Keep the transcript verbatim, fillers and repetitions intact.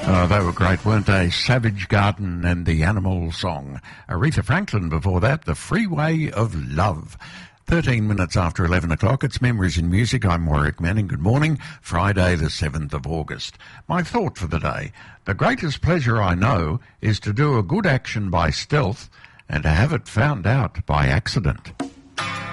Oh, they were great, weren't they? Savage Garden and the Animal Song. Aretha Franklin before that, The Freeway of Love. thirteen minutes after eleven o'clock, it's Memories in Music. I'm Warwick Manning. Good morning. Friday the seventh of August. My thought for the day. The greatest pleasure I know is to do a good action by stealth and to have it found out by accident.